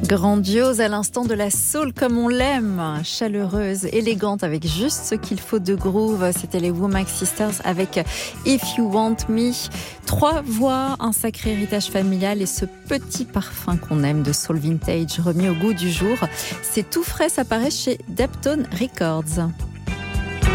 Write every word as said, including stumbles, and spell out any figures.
Grandiose à l'instant de la soul comme on l'aime, chaleureuse, élégante avec juste ce qu'il faut de groove. C'était les Womack Sisters avec If You Want Me. Trois voix, un sacré héritage familial et ce petit parfum qu'on aime de soul vintage remis au goût du jour. C'est tout frais, ça paraît chez Deptone Records.